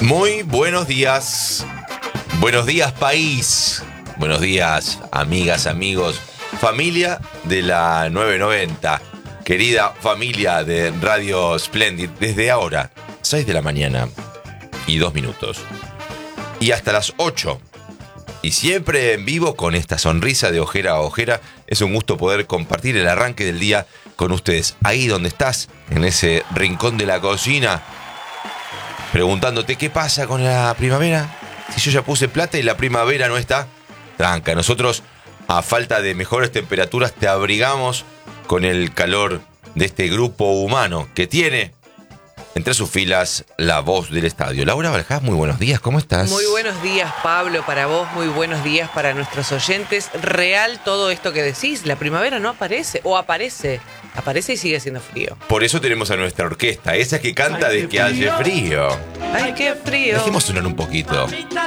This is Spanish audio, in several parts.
Muy buenos días. Buenos días, país. Buenos días, amigas, amigos, familia de la 990. Querida familia de Radio Splendid, desde ahora, 6 de la mañana y 2 minutos. Y hasta las 8. Y siempre en vivo con esta sonrisa de ojera a ojera. Es un gusto poder compartir el arranque del día con ustedes. Ahí donde estás, en ese rincón de la cocina, preguntándote qué pasa con la primavera. Si yo ya puse plata y la primavera no está, tranca. Nosotros, a falta de mejores temperaturas, te abrigamos con el calor de este grupo humano que tiene entre sus filas la voz del estadio. Laura Balajás, muy buenos días, ¿cómo estás? Muy buenos días, Pablo, para vos, muy buenos días para nuestros oyentes. Real todo esto que decís, la primavera no aparece, o aparece y sigue haciendo frío. Por eso tenemos a nuestra orquesta, esa que canta de que hace frío. ¡Ay, qué frío! Dejemos sonar un poquito.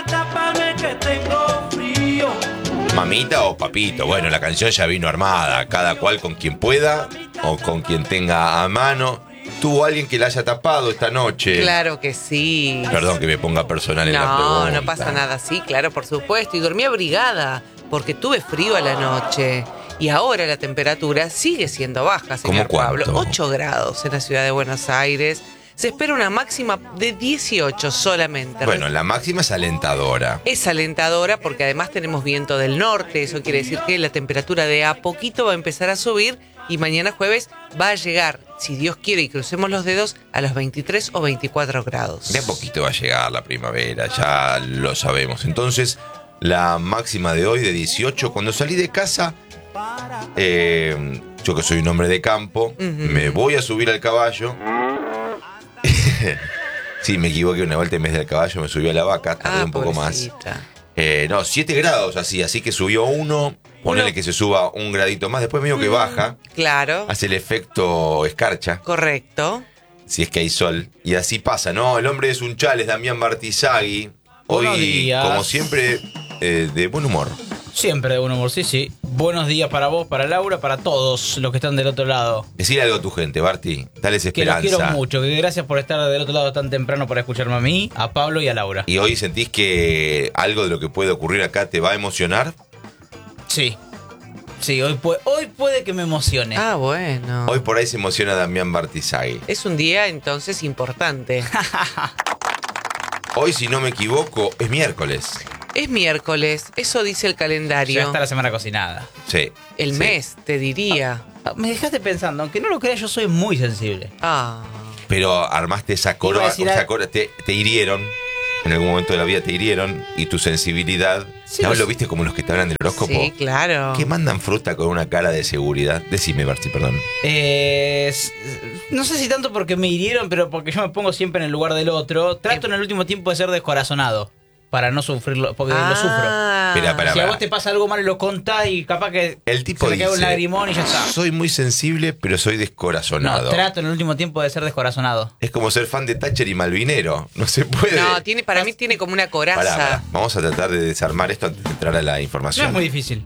Mamita o papito, bueno, la canción ya vino armada, cada cual con quien pueda o con quien tenga a mano. ¿Tuvo alguien que la haya tapado esta noche? Claro que sí. Perdón que me ponga personal en la pregunta. No pasa nada, sí, claro, por supuesto. Y dormí abrigada, porque tuve frío a la noche. Y ahora la temperatura sigue siendo baja, señor Pablo. 8 grados en la ciudad de Buenos Aires. Se espera una máxima de 18 solamente. Bueno, la máxima es alentadora. Es alentadora porque además tenemos viento del norte. Eso quiere decir que la temperatura de a poquito va a empezar a subir. Y mañana jueves va a llegar, si Dios quiere y crucemos los dedos, a los 23 o 24 grados. De a poquito va a llegar la primavera, ya lo sabemos. Entonces, la máxima de hoy de 18, cuando salí de casa, yo que soy un hombre de campo, me voy a subir al caballo. Sí, me equivoqué una vuelta en vez del caballo, me subí a la vaca, tardé un poco pobrecita. más. 7 grados así que subió 1. Ponele que se suba un gradito más, después medio que baja. Claro. Hace el efecto escarcha. Correcto. Si es que hay sol. Y así pasa, ¿no? El hombre es un chales, Damián Bartizagui. Hoy, como siempre, de buen humor. Siempre de buen humor, sí. Buenos días para vos, para Laura, para todos los que están del otro lado. Decir algo a tu gente, Barti. Dales esperanza. Que los quiero mucho, que gracias por estar del otro lado tan temprano para escucharme a mí, a Pablo y a Laura. ¿Y hoy sentís que algo de lo que puede ocurrir acá te va a emocionar? Sí, hoy puede que me emocione. Ah, bueno. Hoy por ahí se emociona Damián Bartizagui. Es un día entonces importante. Hoy, si no me equivoco, es miércoles. Es miércoles, eso dice el calendario. Ya está la semana cocinada. Sí. El mes, te diría. Me dejaste pensando, aunque no lo creas, yo soy muy sensible. Pero armaste esa coroa, te hirieron. En algún momento de la vida te hirieron y tu sensibilidad. Sí, ¿lo viste como los que te hablan del horóscopo? Sí, claro. Que mandan fruta con una cara de seguridad. Decime, Barty, perdón. No sé si tanto porque me hirieron, pero porque yo me pongo siempre en el lugar del otro. Trato en el último tiempo de ser descorazonado para no sufrirlo, porque lo sufro. Si a vos te pasa algo mal, lo contás y capaz que el tipo se me cae un lagrimón y ya está. Soy muy sensible, pero soy descorazonado. No, trato en el último tiempo de ser descorazonado. Es como ser fan de Thatcher y Malvinero. No se puede. No, para mí tiene como una coraza. Pará. Vamos a tratar de desarmar esto antes de entrar a la información. No es muy difícil.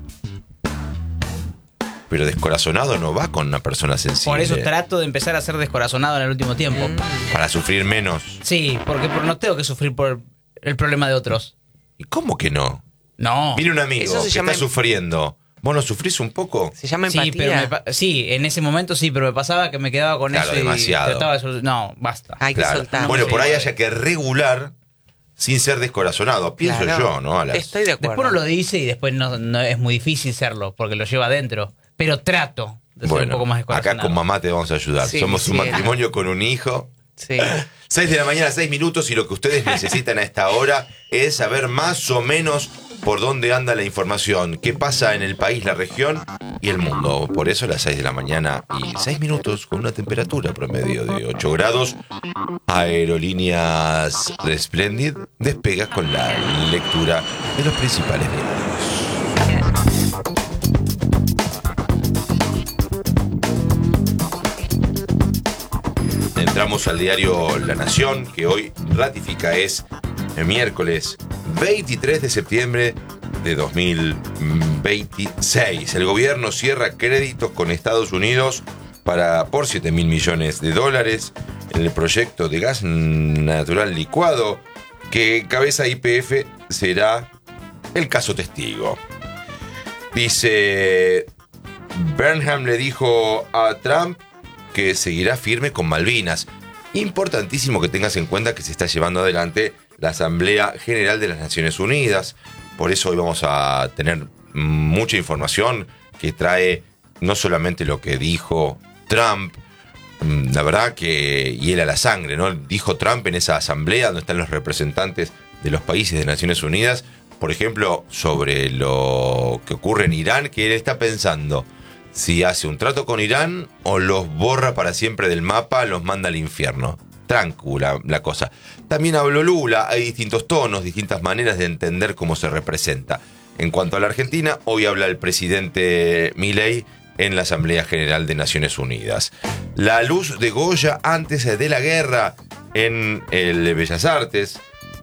Pero descorazonado no va con una persona sensible. Por eso trato de empezar a ser descorazonado en el último tiempo. Para sufrir menos. Sí, porque no tengo que sufrir por el problema de otros. ¿Y cómo que no? No. Viene un amigo que está sufriendo. ¿Vos no sufrís un poco? Se llama empatía. Sí, en ese momento sí, pero me pasaba que me quedaba con eso demasiado. Y trataba de no, basta. Hay que soltar. Bueno, por ahí haya que regular sin ser descorazonado. Pienso yo, ¿no? Estoy de acuerdo. Después uno lo dice y después no es muy difícil serlo, porque lo lleva adentro. Pero trato de ser un poco más descorazonado. Acá con mamá te vamos a ayudar. Sí, Somos un matrimonio con un hijo. Sí. 6 de la mañana, 6 minutos, y lo que ustedes necesitan a esta hora es saber más o menos por dónde anda la información, qué pasa en el país, la región y el mundo. Por eso las 6 de la mañana y 6 minutos con una temperatura promedio de 8 grados. Aerolíneas Splendid despega con la lectura de los principales diarios. Entramos al diario La Nación, que hoy ratifica, es el miércoles 23 de septiembre de 2026. El gobierno cierra créditos con Estados Unidos por $7.000 millones en el proyecto de gas natural licuado que cabeza YPF será el caso testigo. Dice, Burnham le dijo a Trump que seguirá firme con Malvinas. Importantísimo que tengas en cuenta que se está llevando adelante la Asamblea General de las Naciones Unidas. Por eso hoy vamos a tener mucha información que trae no solamente lo que dijo Trump, la verdad que hiela la sangre, ¿no? Dijo Trump en esa asamblea donde están los representantes de los países de Naciones Unidas, por ejemplo, sobre lo que ocurre en Irán, que él está pensando si hace un trato con Irán o los borra para siempre del mapa, los manda al infierno. Tranquila la cosa. También habló Lula, hay distintos tonos, distintas maneras de entender cómo se representa. En cuanto a la Argentina, hoy habla el presidente Milei en la Asamblea General de Naciones Unidas. La luz de Goya antes de la guerra en el Bellas Artes.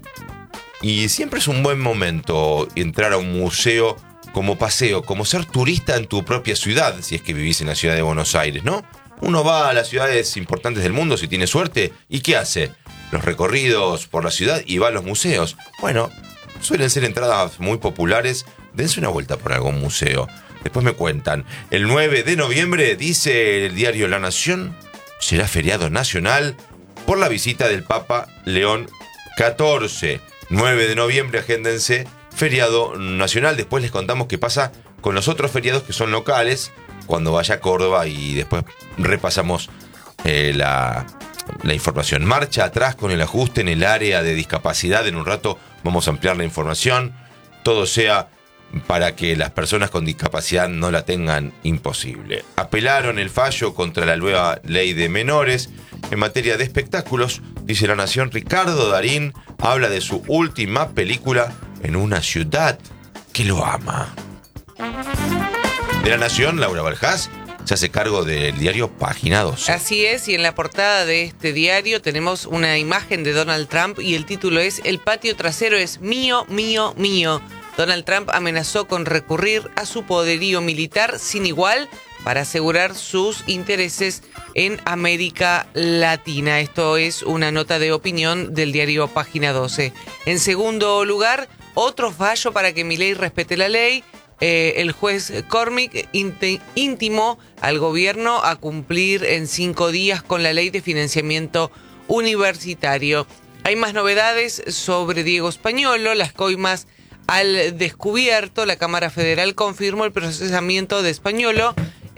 Y siempre es un buen momento entrar a un museo como paseo, como ser turista en tu propia ciudad, si es que vivís en la ciudad de Buenos Aires, ¿no? Uno va a las ciudades importantes del mundo si tiene suerte, ¿y qué hace? Los recorridos por la ciudad y va a los museos. Bueno, suelen ser entradas muy populares, dense una vuelta por algún museo. Después me cuentan. El 9 de noviembre, dice el diario La Nación, será feriado nacional por la visita del Papa León XIV. 9 de noviembre, agéndense, feriado nacional. Después les contamos qué pasa con los otros feriados que son locales, cuando vaya a Córdoba, y después repasamos la información. Marcha atrás con el ajuste en el área de discapacidad. En un rato vamos a ampliar la información. Todo sea para que las personas con discapacidad no la tengan imposible. Apelaron el fallo contra la nueva ley de menores. En materia de espectáculos, dice La Nación, Ricardo Darín habla de su última película en una ciudad que lo ama. De La Nación, Laura Baljás se hace cargo del diario Página 12. Así es, y en la portada de este diario tenemos una imagen de Donald Trump y el título es "El patio trasero es mío, mío, mío". Donald Trump amenazó con recurrir a su poderío militar sin igual para asegurar sus intereses en América Latina. Esto es una nota de opinión del diario Página 12. En segundo lugar, otro fallo para que Milei respete la ley. El juez Cormick intimó al gobierno a cumplir en 5 días con la ley de financiamiento universitario. Hay más novedades sobre Diego Españolo. Las coimas al descubierto. La Cámara Federal confirmó el procesamiento de Españolo,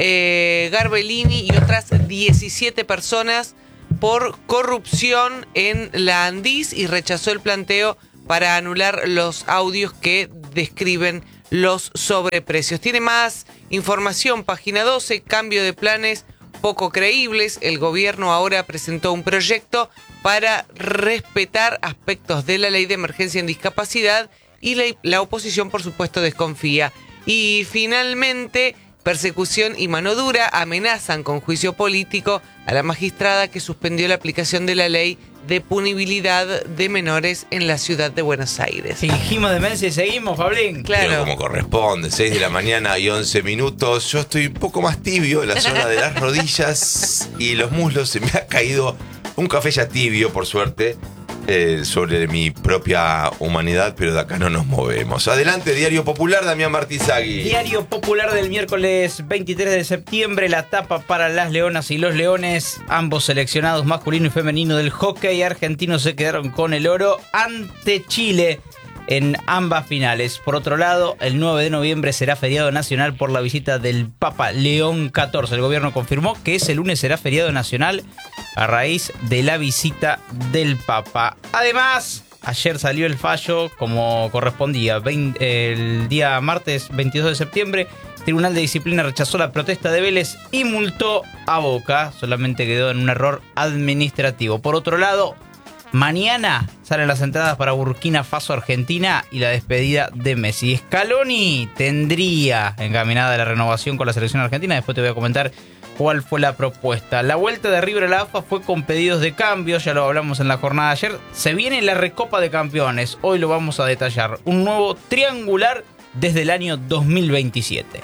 Garbellini y otras 17 personas por corrupción en la Andis y rechazó el planteo para anular los audios que describen los sobreprecios. Tiene más información, Página 12, cambio de planes poco creíbles. El gobierno ahora presentó un proyecto para respetar aspectos de la ley de emergencia en discapacidad y la oposición, por supuesto, desconfía. Y finalmente, persecución y mano dura amenazan con juicio político a la magistrada que suspendió la aplicación de la ley de punibilidad de menores en la ciudad de Buenos Aires. Fingimos demencia y seguimos, Pablín. Claro. Pero como corresponde, 6 de la mañana y 11 minutos. Yo estoy un poco más tibio en la zona de las rodillas y los muslos. Se me ha caído un café ya tibio, por suerte, sobre mi propia humanidad, pero de acá no nos movemos. Adelante, Diario Popular, Damián Martizagui. Diario Popular del miércoles 23 de septiembre, la tapa para las leonas y los leones. Ambos seleccionados masculino y femenino del hockey argentino se quedaron con el oro ante Chile en ambas finales. Por otro lado, el 9 de noviembre será feriado nacional por la visita del Papa León XIV. El gobierno confirmó que ese lunes será feriado nacional a raíz de la visita del Papa. Además, ayer salió el fallo como correspondía. El día martes 22 de septiembre, el Tribunal de Disciplina rechazó la protesta de Vélez y multó a Boca. Solamente quedó en un error administrativo. Por otro lado, mañana salen las entradas para Burkina Faso, Argentina y la despedida de Messi. Scaloni tendría encaminada la renovación con la selección argentina. Después te voy a comentar cuál fue la propuesta. La vuelta de River a la AFA fue con pedidos de cambio, ya lo hablamos en la jornada de ayer. Se viene la Recopa de Campeones, hoy lo vamos a detallar. Un nuevo triangular desde el año 2027.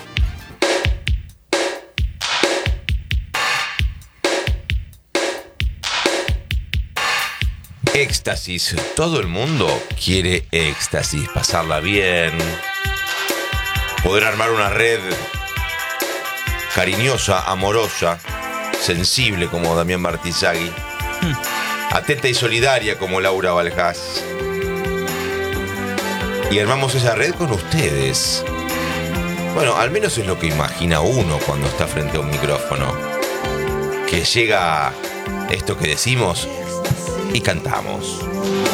Éxtasis. Todo el mundo quiere éxtasis, pasarla bien, poder armar una red cariñosa, amorosa, sensible como Damián Martizagui, atenta y solidaria como Laura Valjas. Y armamos esa red con ustedes. Bueno, al menos es lo que imagina uno cuando está frente a un micrófono. Que llega esto que decimos y cantamos.